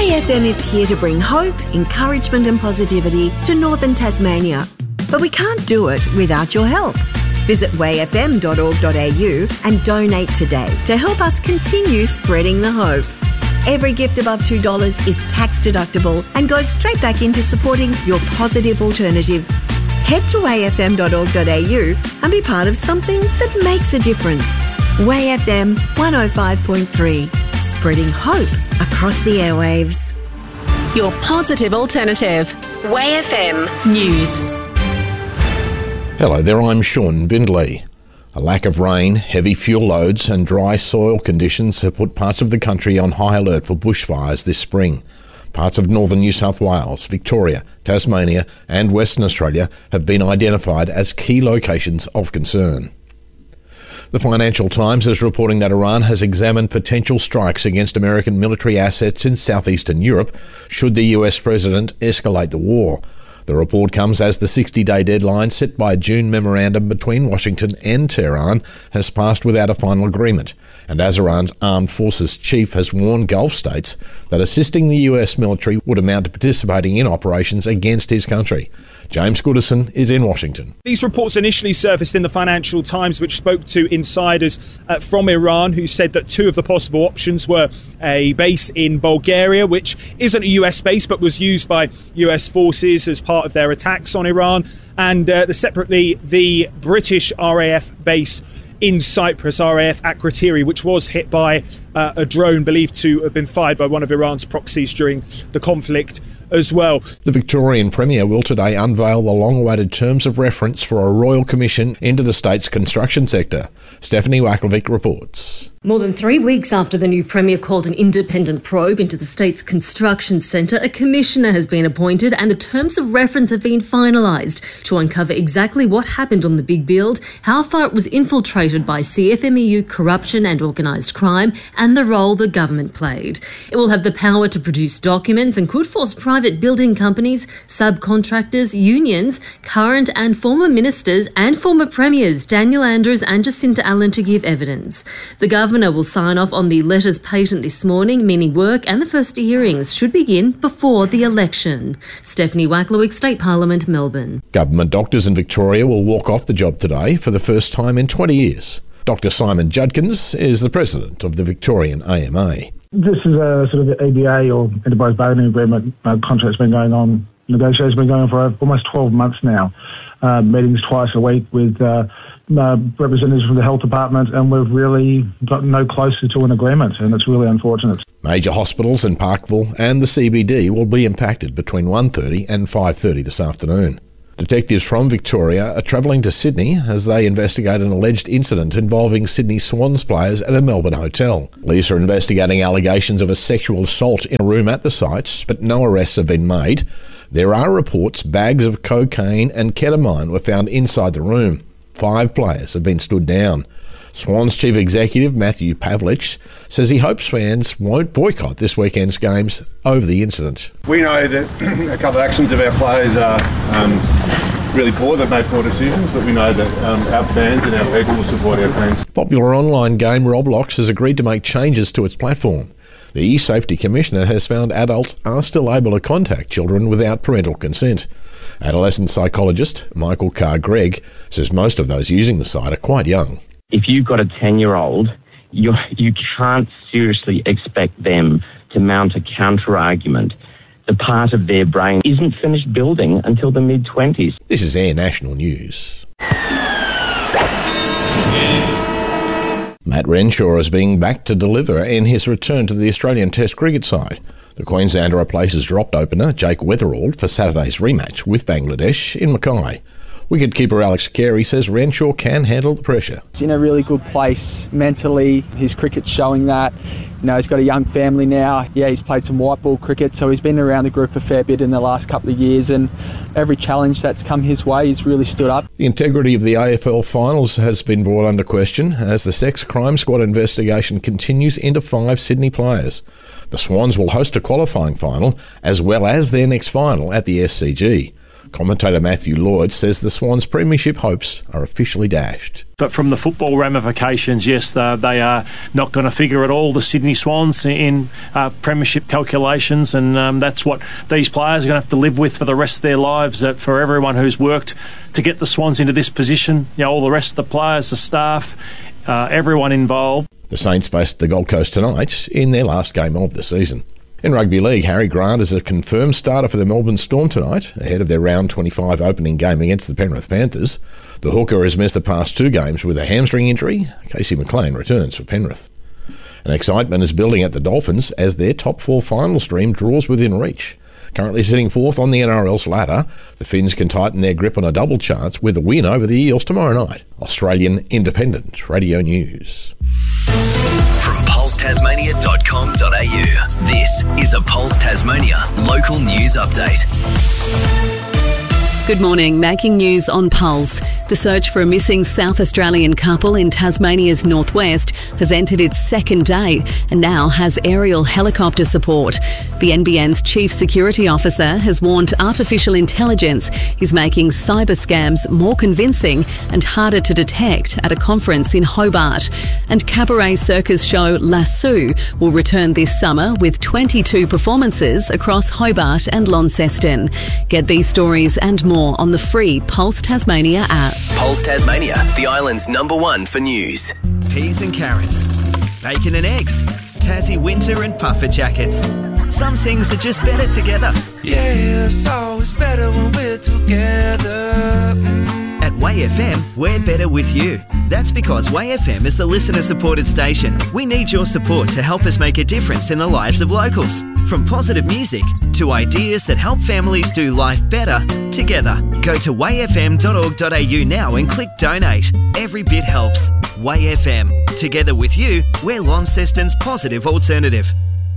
FM is here to bring hope, encouragement and positivity to northern Tasmania. But we can't do it without your help. Visit wayfm.org.au and donate today to help us continue spreading the hope. Every gift above $2 is tax deductible and goes straight back into supporting your positive alternative. Head to wayfm.org.au and be part of something that makes a difference. Way FM 105.3, spreading hope across the airwaves. Your positive alternative. Way FM News. Hello there, I'm Sean Bindley. A lack of rain, heavy fuel loads and dry soil conditions have put parts of the country on high alert for bushfires this spring. Parts of northern New South Wales, Victoria, Tasmania and Western Australia have been identified as key locations of concern. The Financial Times is reporting that Iran has examined potential strikes against American military assets in southeastern Europe should the US president escalate the war. The report comes as the 60-day deadline set by a June memorandum between Washington and Tehran has passed without a final agreement, and as Iran's armed forces chief has warned Gulf states that assisting the US military would amount to participating in operations against his country. James Goodison is in Washington. These reports initially surfaced in the Financial Times, which spoke to insiders from Iran who said that two of the possible options were a base in Bulgaria, which isn't a US base but was used by US forces as part of their attacks on Iran, and separately the British RAF base in Cyprus, RAF Akrotiri, which was hit by a drone believed to have been fired by one of Iran's proxies during the conflict as well. The Victorian Premier will today unveil the long-awaited terms of reference for a royal commission into the state's construction sector. Stephanie Wacklevic reports. More than 3 weeks after the new Premier called an independent probe into the state's construction centre, a commissioner has been appointed and the terms of reference have been finalised to uncover exactly what happened on the big build, how far it was infiltrated by CFMEU corruption and organised crime, and the role the government played. It will have the power to produce documents and could force private building companies, subcontractors, unions, current and former ministers and former premiers Daniel Andrews and Jacinta Allen to give evidence. The Governor will sign off on the letters patent this morning, meaning work and the first hearings should begin before the election. Stephanie Wacklewick, State Parliament, Melbourne. Government doctors in Victoria will walk off the job today for the first time in 20 years. Dr Simon Judkins is the president of the Victorian AMA. This is a sort of EBA or enterprise bargaining agreement contract's been going on, negotiations been going on for almost 12 months now. Meetings twice a week with representatives from the health department, and we've really got no closer to an agreement, and it's really unfortunate. Major hospitals in Parkville and the CBD will be impacted between 1:30 and 5:30 this afternoon. Detectives from Victoria are travelling to Sydney as they investigate an alleged incident involving Sydney Swans players at a Melbourne hotel. Police are investigating allegations of a sexual assault in a room at the sites, but no arrests have been made. There are reports bags of cocaine and ketamine were found inside the room. 5 players have been stood down. Swans Chief Executive Matthew Pavlich says he hopes fans won't boycott this weekend's games over the incident. We know that a couple of actions of our players are really poor. They've made poor decisions, but we know that our fans and our people will support our teams. Popular online game Roblox has agreed to make changes to its platform. The E-Safety Commissioner has found adults are still able to contact children without parental consent. Adolescent psychologist Michael Carr-Gregg says most of those using the site are quite young. If you've got a 10-year-old, you can't seriously expect them to mount a counter-argument. The part of their brain isn't finished building until the mid-20s. This is Air National News. Matt Renshaw is being backed to deliver in his return to the Australian Test cricket side. The Queenslander replaces dropped opener Jake Weatherald for Saturday's rematch with Bangladesh in Mackay. Wicketkeeper Alex Carey says Renshaw can handle the pressure. He's in a really good place mentally. His cricket's showing that. You know, he's got a young family now. Yeah, he's played some white ball cricket, so he's been around the group a fair bit in the last couple of years, and every challenge that's come his way, he's really stood up. The integrity of the AFL finals has been brought under question as the Sex Crime Squad investigation continues into 5 Sydney players. The Swans will host a qualifying final as well as their next final at the SCG. Commentator Matthew Lloyd says the Swans' premiership hopes are officially dashed. But from the football ramifications, yes, they are not going to figure at all, the Sydney Swans, in premiership calculations, and that's what these players are going to have to live with for the rest of their lives. For everyone who's worked to get the Swans into this position, all the rest of the players, the staff, everyone involved. The Saints faced the Gold Coast tonight in their last game of the season. In rugby league, Harry Grant is a confirmed starter for the Melbourne Storm tonight, ahead of their round 25 opening game against the Penrith Panthers. The hooker has missed the past 2 games with a hamstring injury. Casey McLean returns for Penrith. And excitement is building at the Dolphins as their top 4 final stream draws within reach. Currently sitting 4th on the NRL's ladder, the Finns can tighten their grip on a double chance with a win over the Eels tomorrow night. Australian Independent Radio News. From pulsetasmania.com.au, this is a Pulse Tasmania local news update. Good morning. Making news on Pulse. The search for a missing South Australian couple in Tasmania's northwest has entered its second day and now has aerial helicopter support. The NBN's chief security officer has warned artificial intelligence is making cyber scams more convincing and harder to detect at a conference in Hobart. And cabaret circus show Lasso will return this summer with 22 performances across Hobart and Launceston. Get these stories and more on the free Pulse Tasmania app. Pulse Tasmania, the island's #1 for news. Peas and carrots, bacon and eggs, Tassie winter and puffer jackets. Some things are just better together. Yeah, it's always better when we're together. At Way FM, we're better with you. That's because Way FM is a listener-supported station. We need your support to help us make a difference in the lives of locals. From positive music to ideas that help families do life better together. Go to wayfm.org.au now and click donate. Every bit helps. Way FM. Together with you, we're Launceston's positive alternative.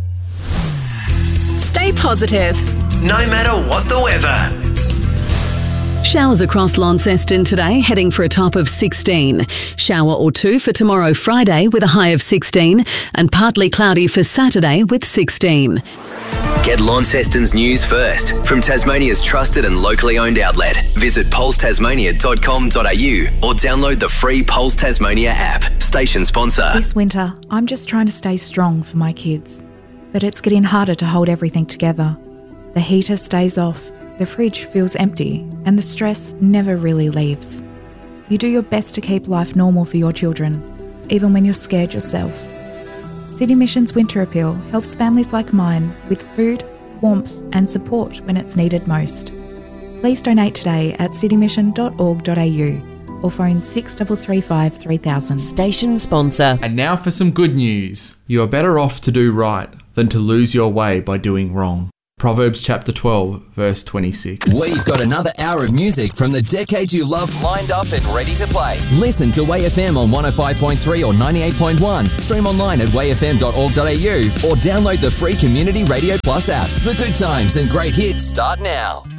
Stay positive. No matter what the weather. Showers across Launceston today, heading for a top of 16. Shower or 2 for tomorrow Friday with a high of 16, and partly cloudy for Saturday with 16. Get Launceston's news first from Tasmania's trusted and locally owned outlet. Visit pulsetasmania.com.au or download the free Pulse Tasmania app. Station sponsor. This winter, I'm just trying to stay strong for my kids. But it's getting harder to hold everything together. The heater stays off, the fridge feels empty, and the stress never really leaves. You do your best to keep life normal for your children, even when you're scared yourself. City Mission's Winter Appeal helps families like mine with food, warmth and support when it's needed most. Please donate today at citymission.org.au or phone 6335 3000. Station sponsor. And now for some good news. You are better off to do right than to lose your way by doing wrong. Proverbs chapter 12, verse 26. We've got another hour of music from the decades you love lined up and ready to play. Listen to Way FM on 105.3 or 98.1. Stream online at wayfm.org.au or download the free Community Radio Plus app. The good times and great hits start now.